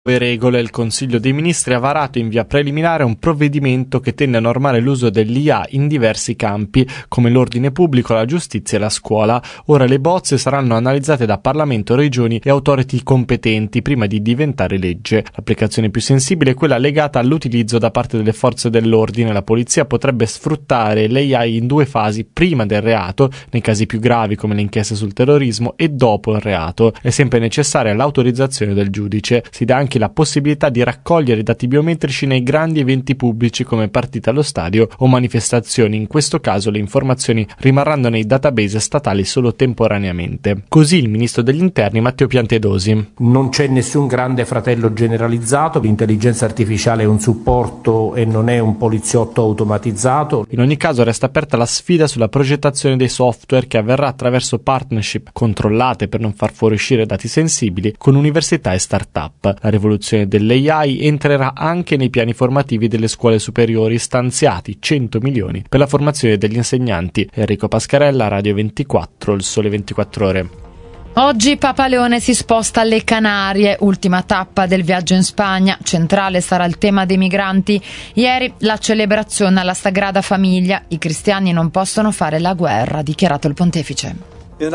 Le regole, il Consiglio dei Ministri ha varato in via preliminare un provvedimento che tende a normare l'uso dell'IA in diversi campi, come l'ordine pubblico, la giustizia e la scuola. Ora le bozze saranno analizzate da Parlamento, regioni e autority competenti prima di diventare legge. L'applicazione più sensibile è quella legata all'utilizzo da parte delle forze dell'ordine. La polizia potrebbe sfruttare l'AI in 2 fasi, prima del reato, nei casi più gravi come le inchieste sul terrorismo, e dopo il reato. È sempre necessaria l'autorizzazione del giudice. Si dà anche la possibilità di raccogliere dati biometrici nei grandi eventi pubblici come partite allo stadio o manifestazioni. In questo caso le informazioni rimarranno nei database statali solo temporaneamente. Così il ministro degli interni Matteo Piantedosi. Non c'è nessun grande fratello generalizzato, l'intelligenza artificiale è un supporto e non è un poliziotto automatizzato. In ogni caso resta aperta la sfida sulla progettazione dei software, che avverrà attraverso partnership controllate per non far fuoriuscire dati sensibili con università e start-up. La rivoluzione dell'AI entrerà anche nei piani formativi delle scuole superiori, stanziati 100 milioni per la formazione degli insegnanti. Enrico Pascarella, Radio 24, Il Sole 24 Ore. Oggi Papa Leone si sposta alle Canarie, ultima tappa del viaggio in Spagna. Centrale sarà il tema dei migranti. Ieri la celebrazione alla Sagrada Famiglia. I cristiani non possono fare la guerra, ha dichiarato il pontefice.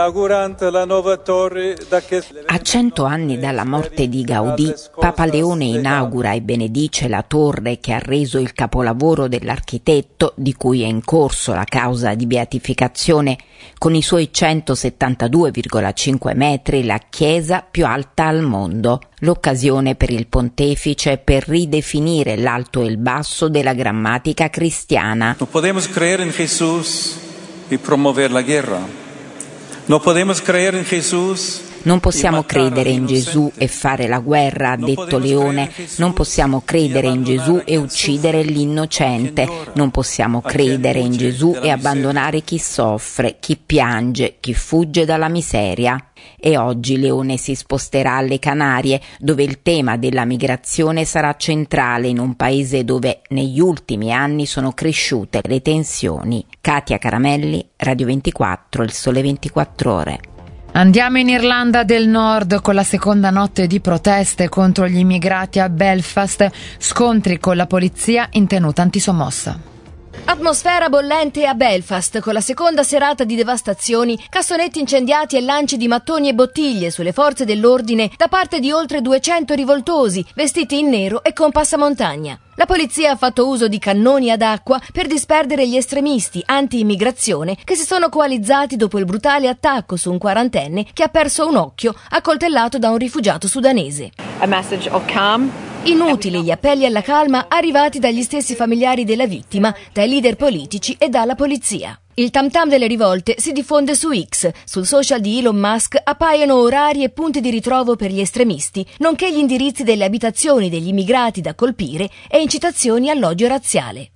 A 100 anni dalla morte di Gaudì, Papa Leone inaugura e benedice la torre che ha reso il capolavoro dell'architetto, di cui è in corso la causa di beatificazione, con i suoi 172,5 metri, la chiesa più alta al mondo. L'occasione per il pontefice per ridefinire l'alto e il basso della grammatica cristiana. Non possiamo credere in Gesù e promuovere la guerra. Non possiamo credere in Gesù e fare la guerra, ha detto Leone. Non possiamo credere in Gesù e uccidere l'innocente. Non possiamo credere in Gesù e abbandonare chi soffre, chi piange, chi fugge dalla miseria. E oggi Leone si sposterà alle Canarie, dove il tema della migrazione sarà centrale, in un paese dove negli ultimi anni sono cresciute le tensioni. Katia Caramelli, Radio 24, Il Sole 24 Ore. Andiamo in Irlanda del Nord con la seconda notte di proteste contro gli immigrati a Belfast, scontri con la polizia in tenuta antisommossa. Atmosfera bollente a Belfast, con la seconda serata di devastazioni, cassonetti incendiati e lanci di mattoni e bottiglie sulle forze dell'ordine da parte di oltre 200 rivoltosi, vestiti in nero e con passamontagna. La polizia ha fatto uso di cannoni ad acqua per disperdere gli estremisti anti-immigrazione che si sono coalizzati dopo il brutale attacco su un quarantenne che ha perso un occhio accoltellato da un rifugiato sudanese. A message of calm. Inutili gli appelli alla calma arrivati dagli stessi familiari della vittima, dai leader politici e dalla polizia. Il tam-tam delle rivolte si diffonde su X. Sul social di Elon Musk appaiono orari e punti di ritrovo per gli estremisti, nonché gli indirizzi delle abitazioni degli immigrati da colpire e incitazioni all'odio razziale.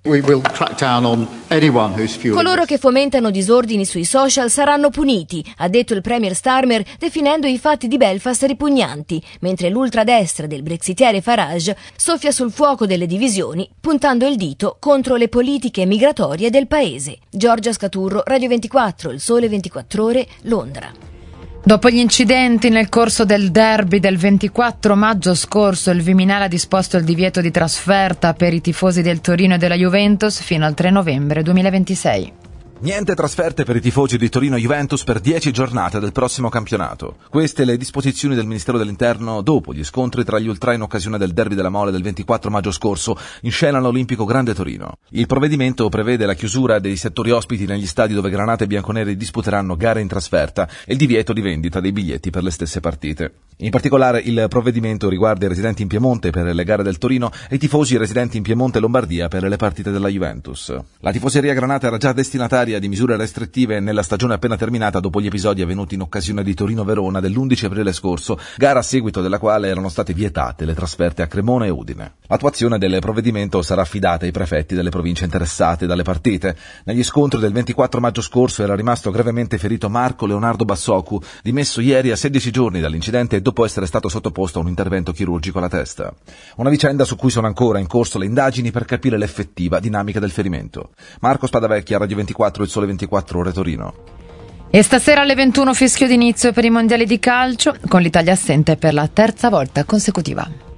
Coloro che fomentano disordini sui social saranno puniti, ha detto il premier Starmer, definendo i fatti di Belfast ripugnanti, mentre l'ultradestra del brexitiere Farage soffia sul fuoco delle divisioni, puntando il dito contro le politiche migratorie del paese. Giorgia Turro, Radio 24, Il Sole 24 Ore, Londra. Dopo gli incidenti nel corso del derby del 24 maggio scorso, il Viminale ha disposto il divieto di trasferta per i tifosi del Torino e della Juventus fino al 3 novembre 2026. Niente trasferte per i tifosi di Torino-Juventus per 10 giornate del prossimo campionato. Queste le disposizioni del Ministero dell'Interno dopo gli scontri tra gli ultra in occasione del derby della Mole del 24 maggio scorso in scena all'Olimpico Grande Torino. Il provvedimento prevede la chiusura dei settori ospiti negli stadi dove Granata e Bianconeri disputeranno gare in trasferta e il divieto di vendita dei biglietti per le stesse partite. In particolare il provvedimento riguarda i residenti in Piemonte per le gare del Torino e i tifosi residenti in Piemonte e Lombardia per le partite della Juventus. La tifoseria Granata era già destinataria di misure restrittive nella stagione appena terminata dopo gli episodi avvenuti in occasione di Torino-Verona dell'11 aprile scorso, gara a seguito della quale erano state vietate le trasferte a Cremona e Udine. L'attuazione del provvedimento sarà affidata ai prefetti delle province interessate dalle partite. Negli scontri del 24 maggio scorso era rimasto gravemente ferito Marco Leonardo Bassocu, dimesso ieri a 16 giorni dall'incidente dopo essere stato sottoposto a un intervento chirurgico alla testa. Una vicenda su cui sono ancora in corso le indagini per capire l'effettiva dinamica del ferimento. Marco Spadavecchia, Radio 24, Il Sole 24 Ore, Torino. E stasera alle 21 fischio d'inizio per i mondiali di calcio, con l'Italia assente per la terza volta consecutiva.